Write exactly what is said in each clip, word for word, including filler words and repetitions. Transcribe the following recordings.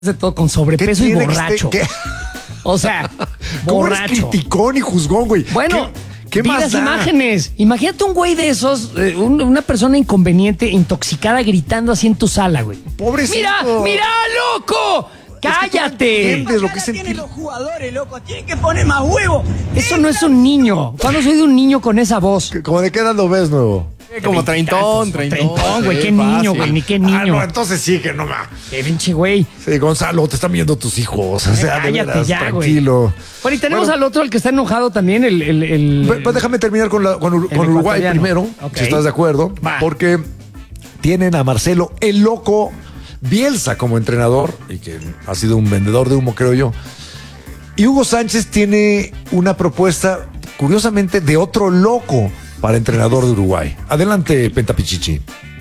de todo con sobrepeso y borracho. Este, o sea, ¿cómo borracho. eres criticón y juzgón, güey? Bueno, ¿qué, qué vi más las da? imágenes. Imagínate un güey de esos, eh, un, una persona inconveniente, intoxicada, gritando así en tu sala, güey. Pobrecito. ¡Mira, mira, loco! ¡Cállate! Es que tú no entiendes lo que es tienen sentir. los jugadores, loco. Tienen que poner más huevos. Eso no es un niño. ¿Cuándo soy de un niño con esa voz? ¿Cómo de qué edad lo ves, nuevo? Como treintón, treintón. Treintón, güey, Sí, qué niño, fácil. güey, ni qué Ah, niño. no, entonces sí que no ma. Qué pinche güey. Sí, Gonzalo, te están viendo tus hijos. O sea, de Cállate veras, ya, güey. tranquilo. Bueno, y tenemos Bueno, al otro, el que está enojado también, el... el, el Pues, pues déjame terminar con, la- con, Ur- el con Uruguay ecuatoriano. primero, Ok. si estás de acuerdo. Va. Porque tienen a Marcelo el Loco Bielsa como entrenador y que ha sido un vendedor de humo, creo yo. Y Hugo Sánchez tiene una propuesta, curiosamente, de otro loco para entrenador de Uruguay. Adelante, Pentapichichi.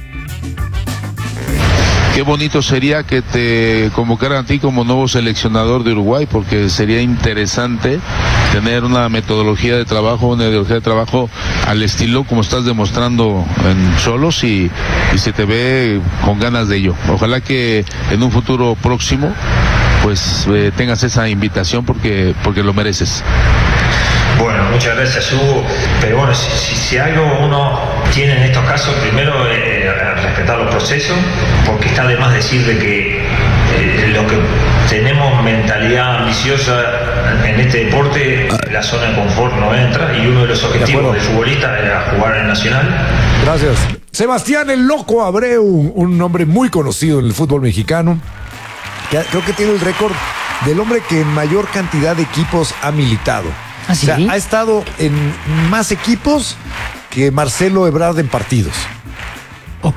Qué bonito sería que te convocaran a ti como nuevo seleccionador de Uruguay, porque sería interesante tener una metodología de trabajo, una ideología de trabajo al estilo como estás demostrando en Xolos y, y se te ve con ganas de ello. Ojalá que en un futuro próximo pues eh, tengas esa invitación porque, porque lo mereces. Bueno, muchas gracias, Hugo. Pero bueno, si, si, si algo uno tiene en estos casos, primero eh, respetar los procesos, porque está de más decir de que eh, lo que tenemos mentalidad ambiciosa en este deporte, la zona de confort no entra, y uno de los objetivos acuerdo. del futbolista era jugar en Nacional. Gracias. Sebastián el Loco Abreu, un nombre muy conocido en el fútbol mexicano, que creo que tiene el récord del hombre que en mayor cantidad de equipos ha militado. ¿Ah, sí? O sea, ha estado en más equipos que Marcelo Ebrard en partidos. Ok.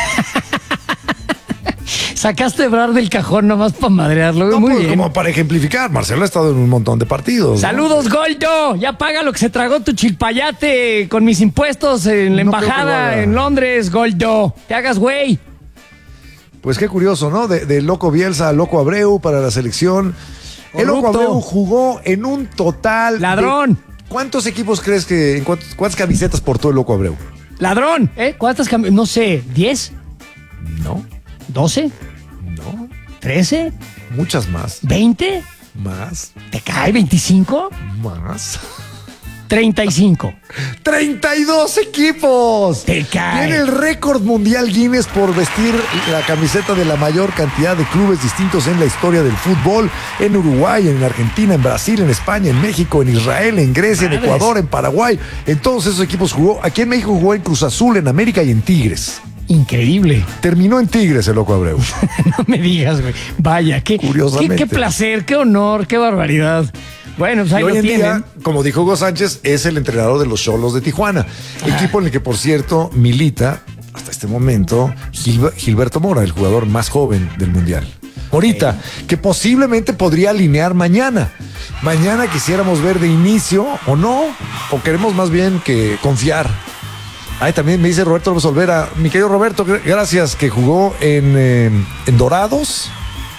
Sacaste a Ebrard del cajón nomás para madrearlo. No, Muy pues, bien. como para ejemplificar, Marcelo ha estado en un montón de partidos. ¿no? Saludos, Goldo. Ya paga lo que se tragó tu chilpayate con mis impuestos en la No creo que lo embajada haga. en Londres, Goldo. Te hagas güey. Pues qué curioso, ¿no? De, de Loco Bielsa a Loco Abreu para la selección. El Loco Corrupto. Abreu jugó en un total. Ladrón. de- ¿Cuántos equipos crees que. En cuántos- ¿Cuántas camisetas portó el Loco Abreu? Ladrón. ¿Eh? ¿Cuántas cam- No sé, ¿diez? No, ¿doce? no. ¿trece? Muchas más. ¿veinte? Más. ¿Te cae veinticinco? Más. treinta y cinco. ¡treinta y dos equipos! Te cae. Tiene el récord mundial Guinness por vestir la camiseta de la mayor cantidad de clubes distintos en la historia del fútbol. En Uruguay, en Argentina, en Brasil, en España, en México, en Israel, en Grecia, en Madres. Ecuador, en Paraguay. En todos esos equipos jugó. Aquí en México jugó en Cruz Azul, en América y en Tigres. Increíble. Terminó en Tigres el Loco Abreu. No me digas, güey. Vaya, qué, Curiosamente. qué, qué placer, qué honor, qué barbaridad. Bueno, pues ahí Y hoy lo en tienen. día, como dijo Hugo Sánchez, es el entrenador de los Xolos de Tijuana, equipo en el que, por cierto, milita hasta este momento Gilber- Gilberto Mora, el jugador más joven del Mundial. Morita, que posiblemente podría alinear mañana. Mañana quisiéramos ver de inicio o no, o queremos más bien que confiar. Ay, también me dice Roberto López Olvera, mi querido Roberto, gr- gracias, que jugó en, eh, en Dorados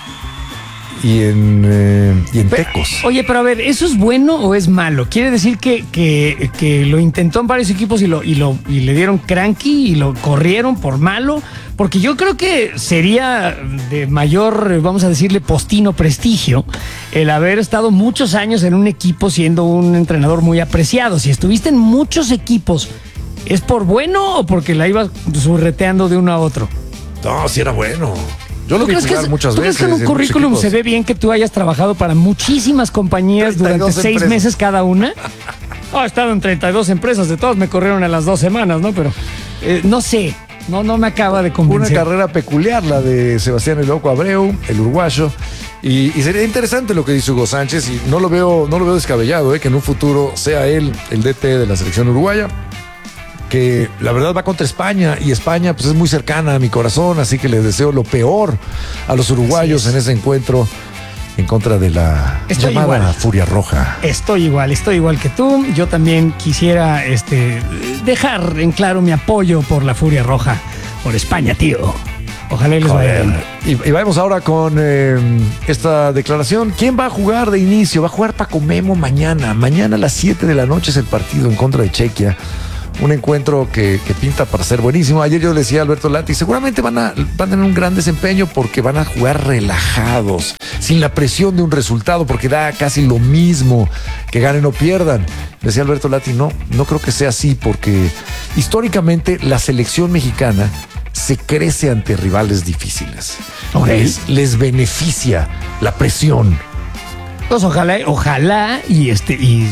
y en, eh, y en Tecos. Oye, pero a ver, ¿eso es bueno o es malo? ¿Quiere decir que, que, que lo intentó en varios equipos y, lo, y, lo, y le dieron cranky y lo corrieron por malo? Porque yo creo que sería de mayor, vamos a decirle, postino prestigio el haber estado muchos años en un equipo siendo un entrenador muy apreciado. Si estuviste en muchos equipos, ¿es por bueno o porque la ibas surreteando de uno a otro? No, sí era bueno. Yo lo ¿Tú vi crees, que, jugar es- muchas ¿tú crees veces. que en un muchos currículum equipos. se ve bien que tú hayas trabajado para muchísimas compañías treinta y durante dos seis empresas. meses cada una? Oh, he estado en treinta y dos empresas, de todas me corrieron a las dos semanas, ¿no? Pero eh, no sé, no, no me acaba de Una convencer. carrera peculiar, la de Sebastián el Loco Abreu, el uruguayo. Y, y sería interesante lo que dice Hugo Sánchez, y no lo veo, no lo veo descabellado, ¿eh? Que en un futuro sea él el D T de la selección uruguaya. Que la verdad va contra España, y España pues es muy cercana a mi corazón, así que les deseo lo peor a los uruguayos en ese encuentro en contra de la Estoy llamada igual. Furia Roja. Estoy igual, estoy igual que tú. Yo también quisiera este, dejar en claro mi apoyo por la Furia Roja, por España, tío. Ojalá y les vaya bien. Y, y vamos ahora con eh, esta declaración. ¿Quién va a jugar de inicio? Va a jugar Paco Memo mañana. Mañana a las siete de la noche es el partido en contra de Chequia. un encuentro que, que pinta para ser buenísimo. Ayer yo le decía a Alberto Lati, seguramente van a, van a tener un gran desempeño porque van a jugar relajados, sin la presión de un resultado, porque da casi lo mismo que ganen o pierdan. Decía Alberto Lati, no, no creo que sea así, porque históricamente la selección mexicana se crece ante rivales difíciles. Okay. Les, les beneficia la presión. Pues ojalá, ojalá y este y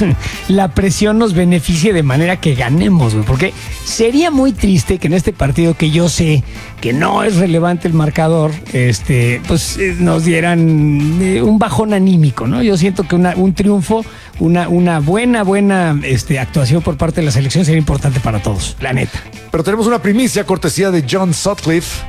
la presión nos beneficie de manera que ganemos, güey, porque sería muy triste que en este partido, que yo sé que no es relevante el marcador, este, pues eh, nos dieran eh, un bajón anímico, ¿no? Yo siento que una, un triunfo, una, una buena, buena este, actuación por parte de la selección sería importante para todos, la neta. Pero tenemos una primicia cortesía de John Sutcliffe.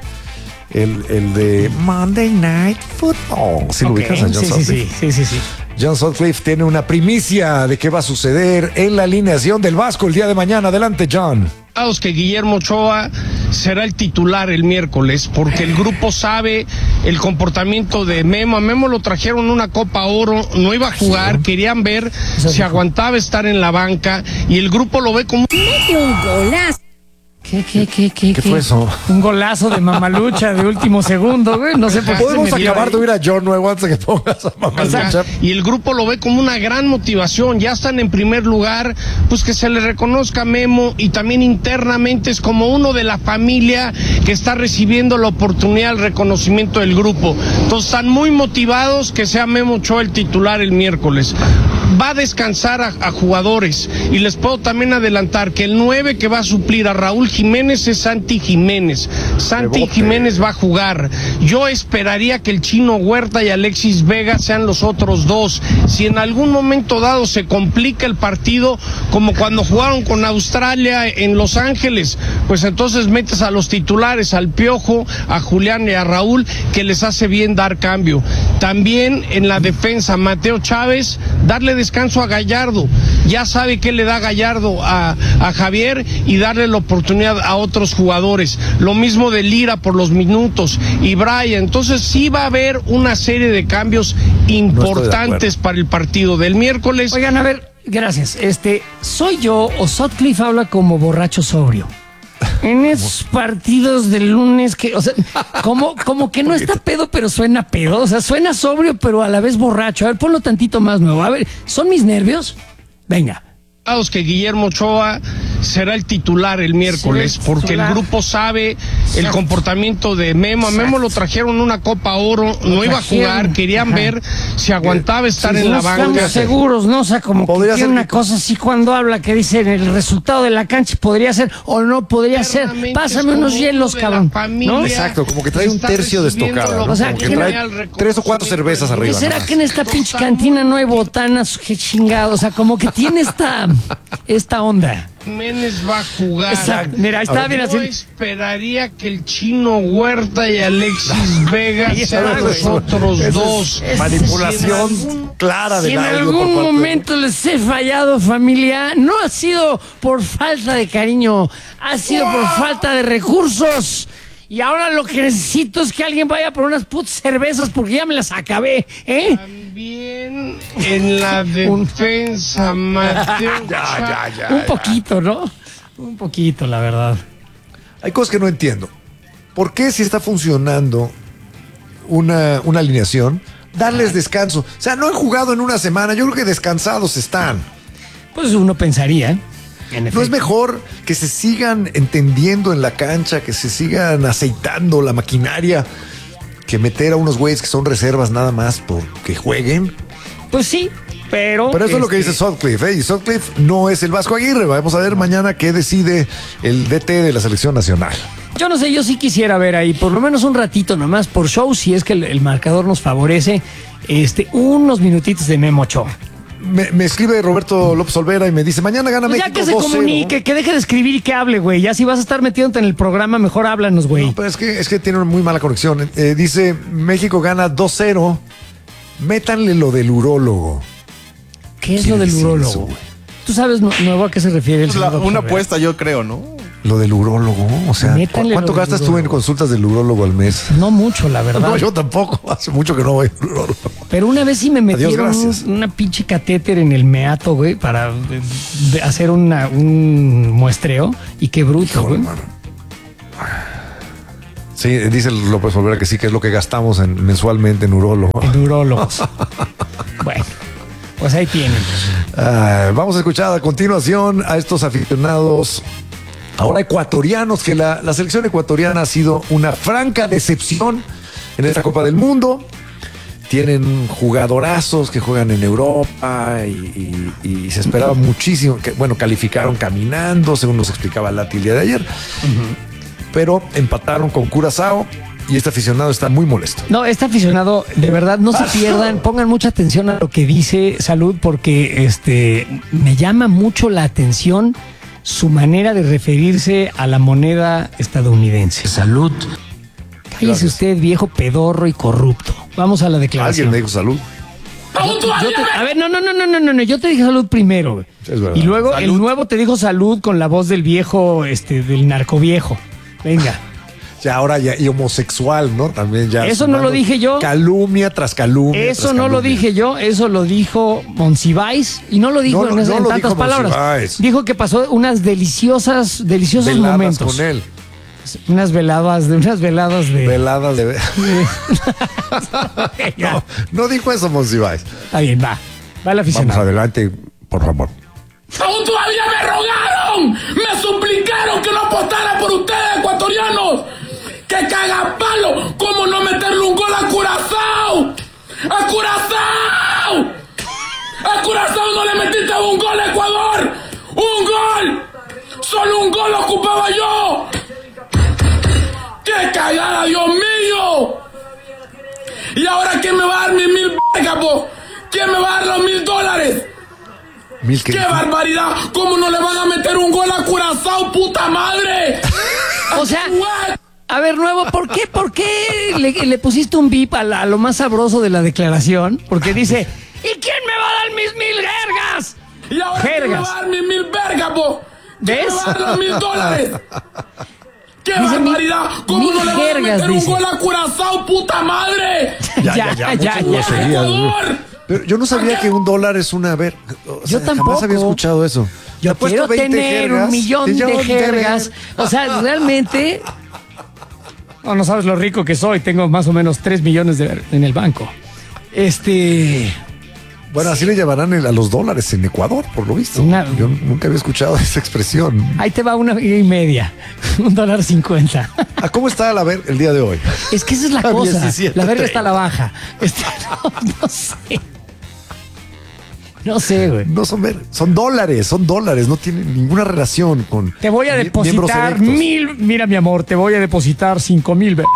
El, el de Monday Night Football. ¿Sí lo Okay, ubicas a John sí, Sutcliffe? sí, sí, sí, sí, sí. John Sutcliffe tiene una primicia de qué va a suceder en la alineación del Vasco el día de mañana. Adelante, John. Que Guillermo Ochoa será el titular el miércoles, porque el grupo sabe el comportamiento de Memo. A Memo lo trajeron una Copa Oro, no iba a jugar, querían ver si aguantaba estar en la banca, y el grupo lo ve como un golazo. ¿Qué, qué, qué, qué, ¿Qué fue eso? Un golazo de Mamalucha de último segundo, güey. No sé por qué. Podemos se me dio acabar ahí. de oír a John nuevo antes de que pongas a Mamalucha. y el grupo lo ve como una gran motivación. Ya están en primer lugar, pues que se le reconozca a Memo, y también internamente es como uno de la familia que está recibiendo la oportunidad, el reconocimiento del grupo. Entonces están muy motivados que sea Memo Ochoa el titular el miércoles. Va a descansar a, a jugadores, y les puedo también adelantar que el nueve que va a suplir a Raúl Jiménez es Santi Jiménez. Santi Rebote. Jiménez va a jugar. Yo esperaría que el Chino Huerta y Alexis Vega sean los otros dos. Si en algún momento dado se complica el partido, como cuando jugaron con Australia en Los Ángeles, pues entonces metes a los titulares, al Piojo, a Julián y a Raúl, que les hace bien dar cambio. También en la defensa, Mateo Chávez, darle descanso a Gallardo. Ya sabe qué le da Gallardo a, a Javier, y darle la oportunidad a otros jugadores. Lo mismo de Lira por los minutos y Brian. Entonces sí va a haber una serie de cambios importantes para el partido del miércoles. Oigan, a ver, gracias. Este, ¿soy yo o Sutcliffe habla como borracho sobrio? En esos partidos del lunes que, o sea, como, como que no está pedo, pero suena pedo. O sea, suena sobrio, pero a la vez borracho. A ver, ponlo tantito más nuevo. A ver, ¿son mis nervios? Venga. Que Guillermo Ochoa será el titular el miércoles, Sí, porque titular. el grupo sabe el comportamiento de Memo. A Memo lo trajeron una Copa Oro, no iba a jugar, querían Ajá. ver si aguantaba estar en no la estamos banca. seguros, ¿no? O sea, como que Podría tiene ser una que- cosa así cuando habla que dice el resultado de la cancha podría ser o no podría ser. Internamente Pásame es unos como hielos, uno de la cabrón. familia. ¿No? Exacto, como que trae un Está tercio de recibiendo estocada, la ¿no? O sea, Como que que trae al tres o cuatro cervezas reconocimiento. arriba. ¿Qué será nada más. que en esta pinche cantina no hay botanas? Qué chingado. O sea, como que tiene esta, esta onda. Jiménez va a jugar. Exacto. Mira, ahí está bien Yo así. esperaría que el Chino Huerta y Alexis Vega Ahí está, sean los güey. otros Esa es dos. manipulación Si en algún- clara Si del en audio por algún parte de- momento les he fallado, familia, no ha sido por falta de cariño, ha sido por falta de recursos. Y ahora lo que necesito es que alguien vaya por unas putas cervezas porque ya me las acabé, ¿eh? También en la defensa, Mateo. Ya, ya, ya. Un poquito, ¿no? Un poquito, la verdad. Hay cosas que no entiendo. ¿Por qué si está funcionando una, una alineación, darles descanso? O sea, no han jugado en una semana. Yo creo que descansados están. Pues uno pensaría, ¿eh? En ¿No es efecto. mejor que se sigan entendiendo en la cancha, que se sigan aceitando la maquinaria, que meter a unos güeyes que son reservas nada más porque jueguen? Pues sí, pero... Pero eso es lo que este, dice Sutcliffe, ¿eh? Y Sutcliffe no es el Vasco Aguirre. Vamos a ver mañana qué decide el D T de la selección nacional. Yo no sé, yo sí quisiera ver ahí, por lo menos un ratito nomás, por show, si es que el, el marcador nos favorece, este, unos minutitos de Memo Ochoa. Me, me escribe Roberto López Olvera y me dice, mañana gana Pues ya México que se dos cero. comunique, que deje de escribir y que hable, güey. Ya si vas a estar metiéndote en el programa, mejor háblanos, güey. No, pero es que, es que tiene una muy mala conexión. Eh, dice, México gana dos cero. Métanle lo del urólogo. ¿Qué es quiere lo del decir urólogo, eso, güey? ¿Tú sabes, nu- nuevo, a qué se refiere el Es la- señor una doctor Vera? apuesta, yo creo, ¿no? Lo del urólogo, o sea, Métanle ¿cuánto lo del gastas tú urólogo. en consultas del urólogo al mes? No mucho, la verdad. No, yo tampoco, hace mucho que no voy al urólogo. Pero una vez sí me metieron gracias. un- una pinche catéter en el meato, güey, para de- de hacer una, un muestreo. Y qué bruto, Híjole, güey. mano. Sí, dice López Olvera que sí, que es lo que gastamos en, mensualmente en urólogo. En urólogos. Bueno, pues ahí tienen. Ah, vamos a escuchar a continuación a estos aficionados ahora ecuatorianos, que la, la selección ecuatoriana ha sido una franca decepción en esta Copa del Mundo. Tienen jugadorazos que juegan en Europa y, y- y se esperaba muchísimo. Que, bueno, calificaron caminando, según nos explicaba Lati el día de ayer. Pero empataron con Curazao y este aficionado está muy molesto. No, este aficionado, de verdad, no se pierdan, pongan mucha atención a lo que dice Salud, porque este me llama mucho la atención su manera de referirse a la moneda estadounidense. Salud. Cállese Gracias. usted, viejo pedorro y corrupto. Vamos a la Alguien declaración. me dijo salud. Yo te- a ver, no, no, no, no, no, no, no, yo te dije salud primero, güey. Es verdad. Y luego Salud. el nuevo te dijo salud con la voz del viejo, este, del narcoviejo. Venga. Ya ahora ya, y homosexual, ¿no? También ya. Eso no lo sumando dije yo. Calumnia tras calumnia. Eso tras no lo calumnia. dije yo, eso lo dijo Monsiváis y no lo dijo No, en, no, esas- no en lo tantas dijo palabras. Monsiváis. Dijo que pasó unas deliciosas, deliciosos Veladas momentos. con él. Unas veladas, de unas veladas de. Veladas de. Ya, no, no dijo eso, Monsiváis. está bien, va. Va el Vamos aficionado. adelante, por favor. Aún todavía me rogaron, me suplicaron que no apostara por ustedes, ecuatorianos. Que cagan palo, ¿cómo no meterle un gol a Curazao? ¡A Curazao! ¡A Curazao no le metiste un gol a Ecuador! ¡Un gol! ¡Solo un gol ocupaba yo! ¡Qué cagada, Dios mío! ¿Y ahora quién me va a dar mis mil vergas, po? ¿Quién me va a dar los mil dólares? Mil que. ¡Qué barbaridad! ¿Cómo no le van a meter un gol a Curazao, puta madre? O sea, a ver, nuevo, ¿por qué, por qué le, le pusiste un bip a, la- a lo más sabroso de la declaración? Porque dice, ¿y quién me va a dar mis mil vergas? ¿Y ahora quién me Jergas. va a dar mis mil vergas, po? ¿Quién ¿Ves? me va a dar los mil dólares? ¡Qué Dice mil- barbaridad! ¿Cómo mil no le van a jergas, meter un dice. gol a Curazao, puta madre? Ya, ya, ya. ya, mucho ya. grosería, güey. Ecuador. Pero yo no sabía que un dólar es una. ver, o Yo sea, tampoco. Jamás había escuchado eso. Yo Te apuesto quiero veinte tener jergas, un millón millón de jergas. ver- O sea, realmente. No, no sabes lo rico que soy. Tengo más o menos tres millones de ver- en el banco. Este. Bueno, así le llamarán el- a los dólares en Ecuador, por lo visto. Una- Yo nunca había escuchado esa expresión. Ahí te va una y media. Un dólar cincuenta. ¿A cómo está la ver el día de hoy? Es que esa es la A cosa. diecisiete La verga treinta. está a la baja. Este, no, no sé. No sé, güey. No son ver, son dólares, son dólares, no tienen ninguna relación con. Te voy a mie- miembros depositar electos. mil. Mira, mi amor, te voy a depositar cinco mil. ver-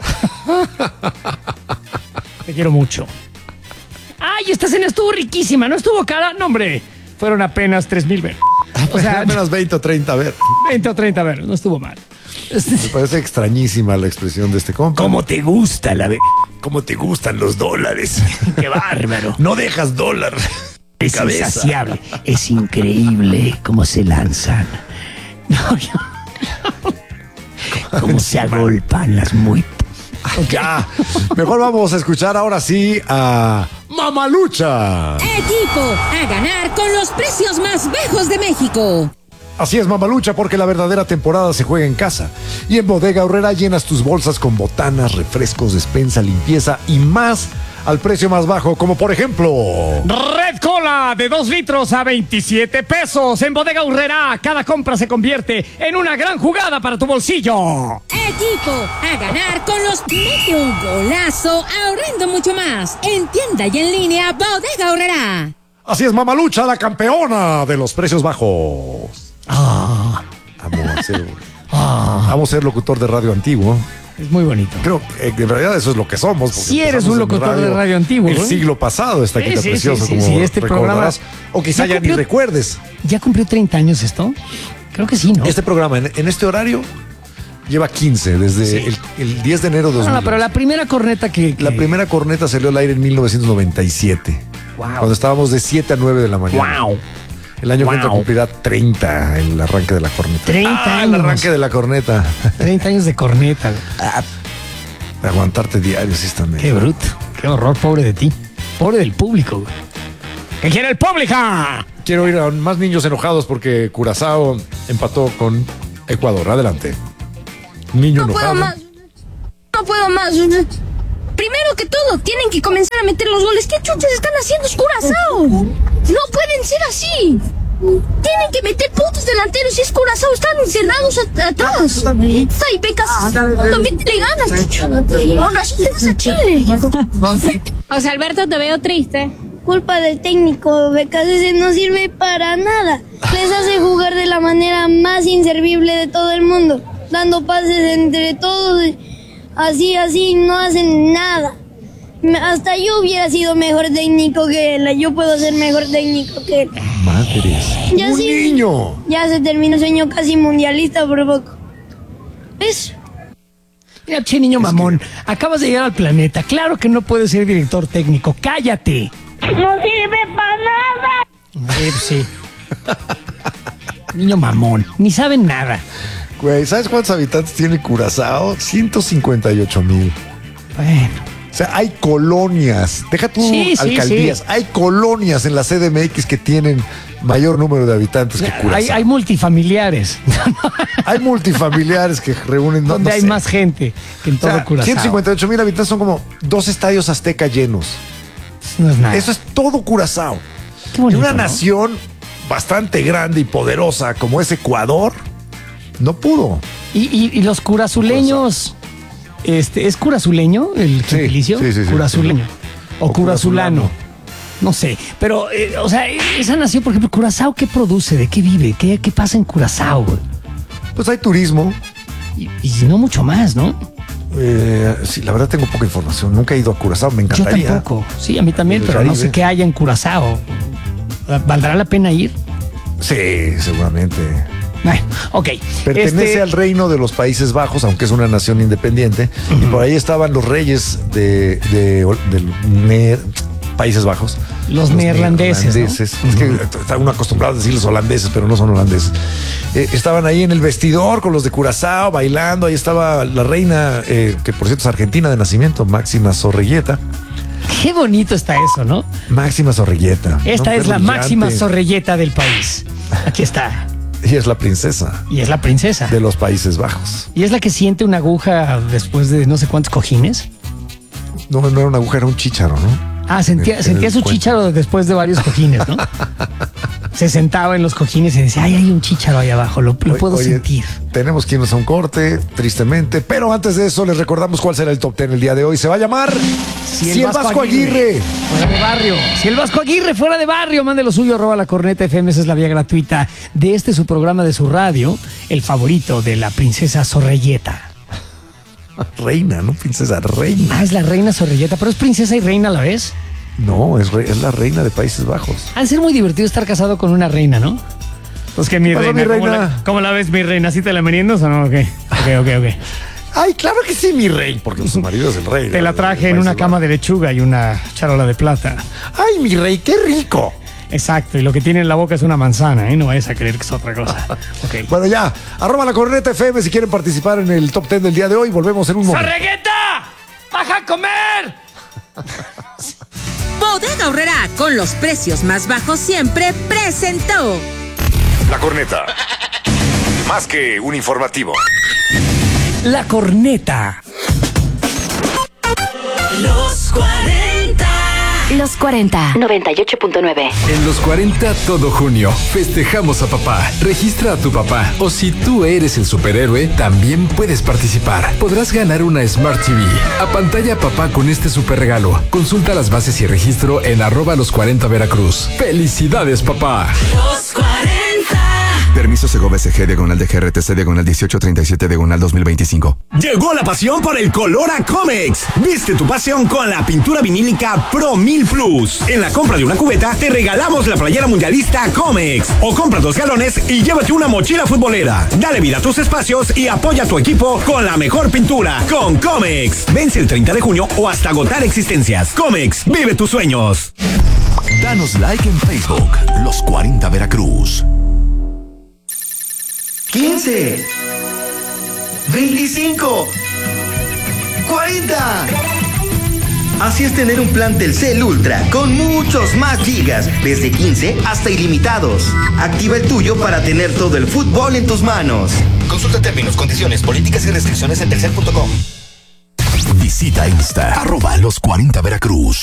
Te quiero mucho. Ay, esta cena estuvo riquísima, ¿no estuvo cara? No, hombre. Fueron apenas tres mil. ver- O sea, Apenas veinte o treinta, a ver. veinte o treinta, ver, no estuvo mal. Me parece extrañísima la expresión de este compa. ¿Cómo te gusta la ve- ¿Cómo te gustan los dólares? Qué bárbaro. No dejas dólar. Es insaciable. Es increíble cómo se lanzan. No, yo- cómo se agolpan las muy. Ya. Mejor vamos a escuchar ahora sí a Mamalucha. Equipo a ganar con los precios más bajos de México. Así es, Mamalucha, porque la verdadera temporada se juega en casa. Y en Bodega Aurrera llenas tus bolsas con botanas, refrescos, despensa, limpieza y más al precio más bajo, como por ejemplo... Red Cola de dos litros a veintisiete pesos. En Bodega Aurrera, cada compra se convierte en una gran jugada para tu bolsillo. Equipo a ganar con los mete un golazo ahorrando mucho más. En tienda y en línea Bodega Aurrera. Así es, Mamalucha, la campeona de los precios bajos. Ah, Amo a ser, amo ser locutor de radio antiguo. es muy bonito. Creo que en realidad eso es lo que somos. porque Sí eres empezamos un en locutor de radio antiguo, El ¿eh? siglo pasado, esta Sí, quita sí, preciosa, sí, sí, como sí, este recordarás. programa- O quizá ¿Ya ya, ni cumplió- recuerdes. ¿Ya cumplió treinta años esto? Creo que sí, ¿no? Este programa, en, en este horario, lleva quince, desde el, el diez de enero de dos mil. No, no, pero la primera corneta que... que- La primera corneta salió al aire en mil novecientos noventa y siete. Wow. Cuando estábamos de siete a nueve de la mañana. Wow. El año Wow. que entra cumplirá treinta el arranque de la corneta. treinta Ah, años. el arranque de la corneta. treinta años de corneta. Ah, De aguantarte diario, sí está medio. qué bruto. Qué horror, pobre de ti. Pobre del público, güey. ¿Qué quiere el público? Quiero ir a más niños enojados porque Curazao empató con Ecuador. Adelante. Niño No puedo enojado. más. No puedo más. Primero que todo, tienen que comenzar a meter los goles. ¿Qué chuchas están haciendo? Es Curazao. No pueden ser así. Tienen que meter puntos delanteros. Si es Curazao, están encerrados at- atrás. Ay, becas. También le ganas, chucho. Ahora sí te vas a Chile. O sea, Alberto, te veo triste. Culpa del técnico, becas. Ese no sirve para nada. Les hace jugar de la manera más inservible de todo el mundo. Dando pases entre todos. Así, así, no hacen nada. Hasta yo hubiera sido mejor técnico que él. Yo puedo ser mejor técnico que él. Madres. Ya Un sí. niño. Ya se terminó sueño casi mundialista por poco. ¿Ves? Mira, che, niño mamón. Acabas de llegar al planeta. Claro que no puedes ser director técnico. ¡Cállate! No sirve para nada. A ver, sí. Niño mamón. Ni saben nada. Güey, ¿sabes cuántos habitantes tiene Curazao? ciento cincuenta y ocho mil. Bueno. O sea, hay colonias. Deja tú Sí, sí, alcaldías. sí. Hay colonias en la C D M X que tienen mayor número de habitantes que Curazao. Hay, hay multifamiliares. Hay multifamiliares que reúnen. No, donde no hay sé. más gente que en O sea, todo Curazao. ciento cincuenta y ocho mil habitantes son como dos estadios azteca llenos. No es nada. Eso es todo Curazao. Qué bonito, y una ¿no? nación bastante grande y poderosa como es Ecuador, no pudo. Y, y- y los curazuleños. Este, ¿es curazuleño el Sí, gentilicio? sí, sí, sí. Curazuleño. O, O curazulano. curazulano. No sé. Pero, eh, o sea, esa nación, por ejemplo, Curazao, ¿qué produce? ¿De qué vive? ¿Qué, qué pasa en Curazao? güey? Pues hay turismo. Y, y no mucho más, ¿no? Eh, sí, la verdad tengo poca información. Nunca he ido a Curazao, me Yo encantaría. tampoco. Sí, a mí también, El pero no Caribe. sé qué haya en Curazao. ¿Valdrá la pena ir? Sí, seguramente. Bueno, ok. Pertenece Este, al reino de los Países Bajos, aunque es una nación independiente. Y por ahí estaban los reyes de, de, del Ner- Países Bajos. Los neerlandeses, ¿no? neerlandeses. Es que está uno acostumbrado a decir los holandeses, pero no son holandeses. Eh, estaban ahí en el vestidor con los de Curazao bailando. Ahí estaba la reina, eh, que por cierto es argentina de nacimiento, Máxima Zorrilleta. Qué bonito está eso, ¿no? Máxima Zorrilleta. Esta ¿no? es Qué la brillante. máxima zorrelleta del país. Aquí está. Y es la princesa Y es la princesa. de los Países Bajos. Y es la que siente una aguja después de no sé cuántos cojines. No, no era una aguja, era un chícharo, ¿no? Ah, sentía, En el sentía su cuento. chícharo después de varios cojines, ¿no? Se sentaba en los cojines y decía, ay, hay un chícharo ahí abajo, lo, lo puedo Oye, sentir. Tenemos que irnos a un corte, tristemente. Pero antes de eso, les recordamos cuál será el top ten el día de hoy. Se va a llamar Si el Vasco Aguirre. Fuera de barrio. Si el Vasco Aguirre fuera de barrio, mande lo suyo, arroba la corneta F M. Esa es la vía gratuita de este su programa de su radio, el favorito de la princesa Zorrelleta. Reina, ¿no? Princesa, reina. Ah, es la reina Zorrelleta, pero es princesa y reina a la vez. No, es, re- es la reina de Países Bajos. Ha de ser muy divertido estar casado con una reina, ¿no? Pues que mi ¿Qué pasó, reina, mi ¿cómo reina? la, cómo la ves, mi reina? ¿Sí te la meriendas o no? Ok, ok, ok, ok. Ay, claro que sí, mi rey, porque su marido es el rey. Te la traje en una cama de lechuga y una charola de plata. Ay, mi rey, qué rico. Exacto, y lo que tiene en la boca es una manzana, ¿eh? No vayas a creer que es otra cosa. Ok. Bueno, ya, arroba la corneta F M si quieren participar en el top ten del día de hoy. Volvemos en un momento. ¡Zorregueta! ¡Baja a comer! Bodega Aurrerá, con los precios más bajos siempre, presentó. La corneta. Más que un informativo. La corneta. Los cuarenta. Los cuarenta. noventa y ocho punto nueve. En los cuarenta todo junio festejamos a papá. Registra a tu papá. O si tú eres el superhéroe, también puedes participar. Podrás ganar una Smart T V. A pantalla papá con este super regalo. Consulta las bases y registro en arroba los cuarenta Veracruz. ¡Felicidades, papá! Los cuarenta. Permiso Segov S G, diagonal de G R T C, diagonal dieciocho treinta y siete, diagonal dos mil veinticinco. Llegó la pasión por el color a Comex. Viste tu pasión con la pintura vinílica Pro mil Plus. En la compra de una cubeta, te regalamos la playera mundialista Comex. O compra dos galones y llévate una mochila futbolera. Dale vida a tus espacios y apoya a tu equipo con la mejor pintura, con Comex. Vence el treinta de junio o hasta agotar existencias. Comex, vive tus sueños. Danos like en Facebook, Los cuarenta Veracruz. quince, veinticinco, cuarenta. Así es tener un plan Telcel Ultra con muchos más gigas, desde quince hasta ilimitados. Activa el tuyo para tener todo el fútbol en tus manos. Consulta términos, condiciones, políticas y restricciones en telcel punto com. Visita Insta, arroba Los cuarenta Veracruz.